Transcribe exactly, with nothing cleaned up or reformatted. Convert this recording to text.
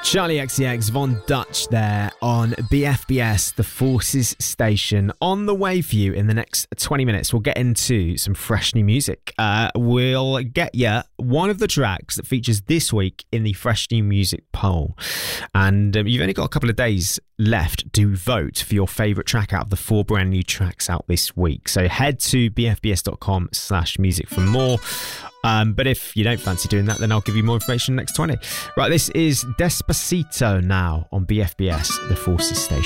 Charlie X C X, Von Dutch there on B F B S, the Forces Station. On the way for you in the next twenty minutes, we'll get into some fresh new music. Uh, we'll get you one of the tracks that features this week in the Fresh New Music poll. And um, you've only got a couple of days left to vote for your favourite track out of the four brand new tracks out this week. So head to bfbs.com slash music for more. Um, but if you don't fancy doing that, then I'll give you more information next twenty. Right, this is Despacito now on B F B S, the Forces Station.